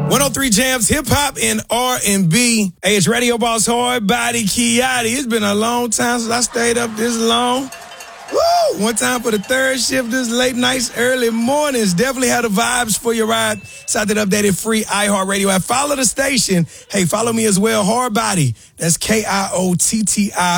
103 Jams, hip hop and R&B. Hey, it's Radio Boss Hard Body Kiati. It's been a long time since I stayed up this long. Woo! One time for the third shift, this late nights, early mornings. Definitely have the vibes for your ride. It's out that updated free iHeartRadio app. Follow the station. Hey, follow me as well, Hard Body. That's K-I-O-T-T-I.